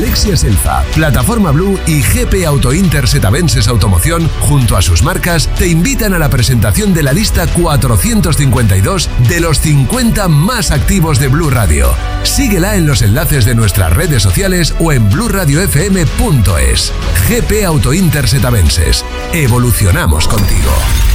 Alexia Selfa, Plataforma Blue y GP Auto Inter Setavenses Automoción, junto a sus marcas, te invitan a la presentación de la lista 452 de los 50 más activos de Blue Radio. Síguela en los enlaces de nuestras redes sociales o en blueradiofm.es. GP Auto Inter Setavenses. Evolucionamos contigo.